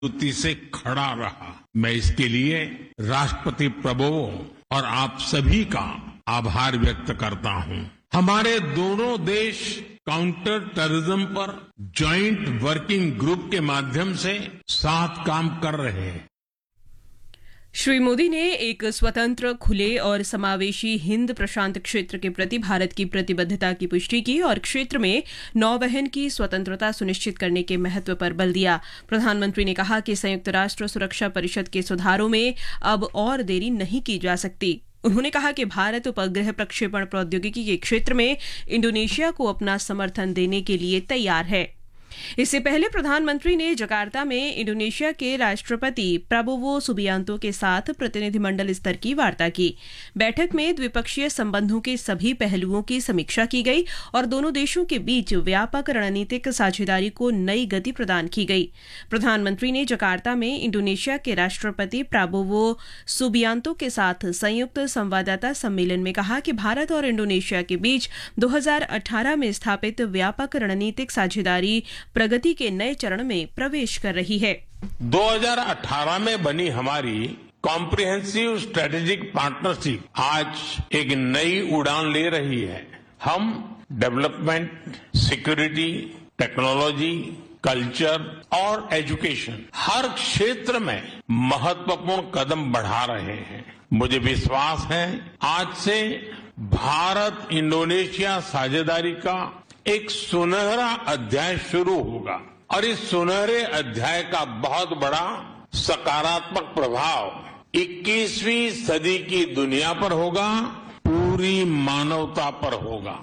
मजबूती से खड़ा रहा। मैं इसके लिए राष्ट्रपति प्रभुओं और आप सभी का आभार व्यक्त करता हूं। हमारे दोनों देश काउंटर टेररिज्म पर जॉइंट वर्किंग ग्रुप के माध्यम से साथ काम कर रहे हैं। श्री मोदी ने एक स्वतंत्र, खुले और समावेशी हिंद प्रशांत क्षेत्र के प्रति भारत की प्रतिबद्धता की पुष्टि की और क्षेत्र में नौवहन की स्वतंत्रता सुनिश्चित करने के महत्व पर बल दिया। प्रधानमंत्री ने कहा कि संयुक्त राष्ट्र सुरक्षा परिषद के सुधारों में अब और देरी नहीं की जा सकती। उन्होंने कहा कि भारत उपग्रह प्रक्षेपण प्रौद्योगिकी के क्षेत्र में इंडोनेशिया को अपना समर्थन देने के लिए तैयार है। इससे पहले प्रधानमंत्री ने जकार्ता में इंडोनेशिया के राष्ट्रपति प्राबोवो सुबियांतो के साथ प्रतिनिधिमंडल स्तर की वार्ता की। बैठक में द्विपक्षीय संबंधों के सभी पहलुओं की समीक्षा की गई और दोनों देशों के बीच व्यापक रणनीतिक साझेदारी को नई गति प्रदान की गई। प्रधानमंत्री ने जकार्ता में इंडोनेशिया के राष्ट्रपति प्राबोवो सुबियांतो के साथ संयुक्त संवाददाता सम्मेलन में कहा कि भारत और इंडोनेशिया के बीच 2018 में स्थापित व्यापक रणनीतिक साझेदारी प्रगति के नए चरण में प्रवेश कर रही है। 2018 में बनी हमारी कॉम्प्रिहेंसिव स्ट्रेटेजिक पार्टनरशिप आज एक नई उड़ान ले रही है। हम डेवलपमेंट, सिक्योरिटी, टेक्नोलॉजी, कल्चर और एजुकेशन हर क्षेत्र में महत्वपूर्ण कदम बढ़ा रहे हैं। मुझे विश्वास है आज से भारत इंडोनेशिया साझेदारी का एक सुनहरा अध्याय शुरू होगा और इस सुनहरे अध्याय का बहुत बड़ा सकारात्मक प्रभाव 21वीं सदी की दुनिया पर होगा, पूरी मानवता पर होगा।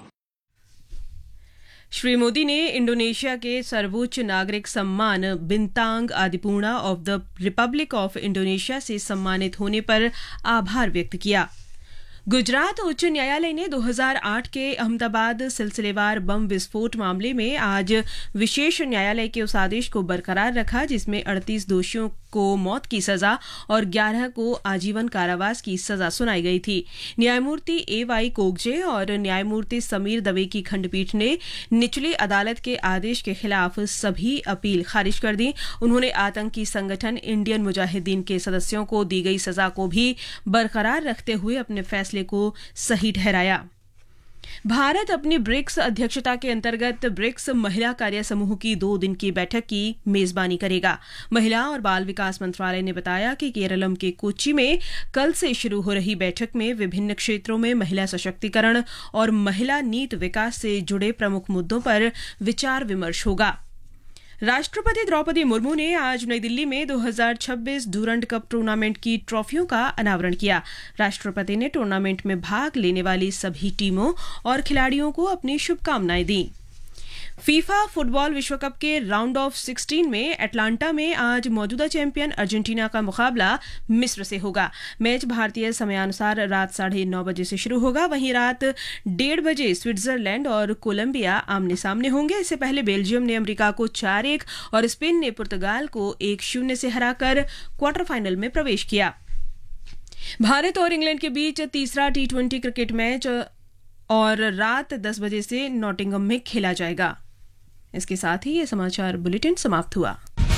श्री मोदी ने इंडोनेशिया के सर्वोच्च नागरिक सम्मान बिंतांग आदिपूर्णा of the Republic of Indonesia से सम्मानित होने पर आभार व्यक्त किया। गुजरात उच्च न्यायालय ने 2008 के अहमदाबाद सिलसिलेवार बम विस्फोट मामले में आज विशेष न्यायालय के उस आदेश को बरकरार रखा जिसमें 38 दोषियों को मौत की सजा और 11 को आजीवन कारावास की सजा सुनाई गई थी। न्यायमूर्ति A.Y. कोगजे और न्यायमूर्ति समीर दवे की खंडपीठ ने निचली अदालत के आदेश के खिलाफ सभी अपील खारिज कर दी। उन्होंने आतंकी संगठन इंडियन मुजाहिदीन के सदस्यों को दी गई सजा को भी बरकरार रखते हुए अपने फैसले को सही ठहराया। भारत अपनी ब्रिक्स अध्यक्षता के अंतर्गत ब्रिक्स महिला कार्य समूह की 2 दिन की बैठक की मेजबानी करेगा। महिला और बाल विकास मंत्रालय ने बताया कि केरलम के कोच्चि में कल से शुरू हो रही बैठक में विभिन्न क्षेत्रों में महिला सशक्तिकरण और महिला नीति विकास से जुड़े प्रमुख मुद्दों पर विचार विमर्श होगा। राष्ट्रपति द्रौपदी मुर्मू ने आज नई दिल्ली में 2026 डूरंड कप टूर्नामेंट की ट्रॉफियों का अनावरण किया। राष्ट्रपति ने टूर्नामेंट में भाग लेने वाली सभी टीमों और खिलाड़ियों को अपनी शुभकामनाएं दी। फीफा फुटबॉल विश्व कप के राउंड ऑफ 16 में अटलांटा में आज मौजूदा चैंपियन अर्जेंटीना का मुकाबला मिस्र से होगा। मैच भारतीय समयानुसार रात 9:30 बजे से शुरू होगा। वहीं रात 1:30 बजे स्विट्जरलैंड और कोलंबिया आमने सामने होंगे। इससे पहले बेल्जियम ने अमेरिका को 4-1 और स्पेन ने पुर्तगाल को 1-0 से हराकर क्वार्टर फाइनल में प्रवेश किया। भारत और इंग्लैंड के बीच तीसरा T20 क्रिकेट मैच और रात 10 बजे से नॉटिंघम में खेला जाएगा। इसके साथ ही ये समाचार बुलेटिन समाप्त हुआ।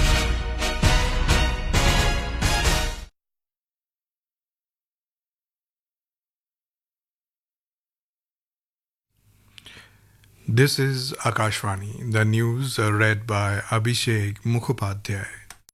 This is Akashvani. The news read by Abhishek Mukhopadhyay.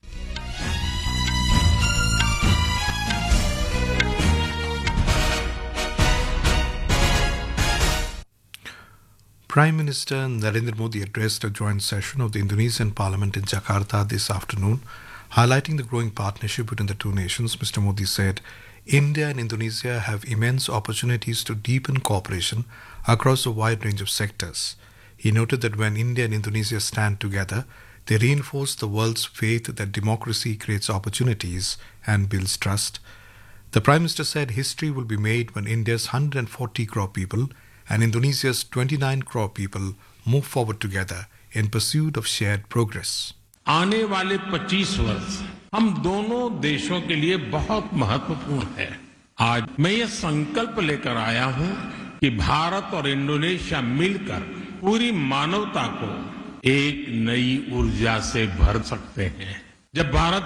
Prime Minister Narendra Modi addressed a joint session of the Indonesian Parliament in Jakarta this afternoon, highlighting the growing partnership between the two nations. Mr. Modi said, India and Indonesia have immense opportunities to deepen cooperation across a wide range of sectors. He noted that when India and Indonesia stand together, they reinforce the world's faith that democracy creates opportunities and builds trust. The Prime Minister said history will be made when India's 140 crore people and Indonesia's 29 crore people move forward together in pursuit of shared progress. आने वाले 25 वर्ष हम दोनों देशों के लिए बहुत महत्वपूर्ण है। आज मैं ये संकल्प लेकर आया हूं कि भारत और इंडोनेशिया मिलकर पूरी मानवता को एक नई ऊर्जा से भर सकते हैं। जब भारत